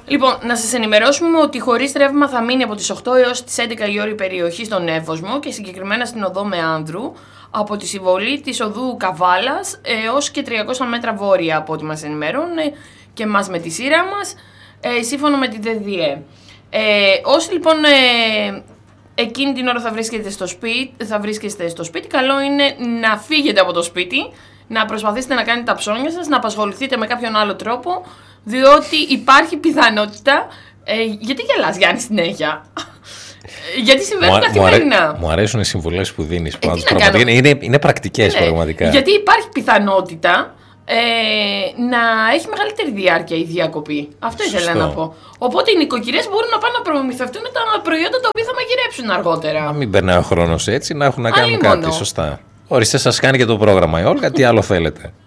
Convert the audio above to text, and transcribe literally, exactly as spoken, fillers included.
Λοιπόν, να σας ενημερώσουμε ότι χωρίς ρεύμα θα μείνει από τις οκτώ έως τις έντεκα η ώρα η περιοχή στον Εύωσμο και συγκεκριμένα στην οδό Μεάνδρου, από τη συμβολή της οδού Καβάλας έως και τριακόσια μέτρα βόρεια από ό,τι μας ενημερώνουν και μας με τη σειρά μας, ε, σύμφωνα με την ΔΕΔΙΕ. Ε, όσοι λοιπόν ε, εκείνη την ώρα θα βρίσκεστε, στο σπίτι, θα βρίσκεστε στο σπίτι, καλό είναι να φύγετε από το σπίτι, να προσπαθήσετε να κάνετε τα ψώνια σας, να απασχοληθείτε με κάποιον άλλο τρόπο, διότι υπάρχει πιθανότητα... Ε, γιατί γελάς, Γιάννη, συνέχεια? Γιατί συμβαίνουν καθημερινά. Μου, αρέ, μου αρέσουν οι συμβουλές που δίνεις. Ε, είναι, είναι, είναι πρακτικές, ναι, πραγματικά. Γιατί υπάρχει πιθανότητα ε, να έχει μεγαλύτερη διάρκεια η διακοπή. Αυτό Σωστό. ήθελα να πω. Οπότε οι νοικοκυρές μπορούν να πάνε να προμηθευτούν τα προϊόντα τα οποία θα μαγειρέψουν αργότερα. Να μην περνάει ο χρόνος έτσι, να έχουν να κάνουν Άλλη κάτι. Μόνο. Σωστά. Ορίστε, σας κάνει και το πρόγραμμα η Όλγα, τι άλλο θέλετε.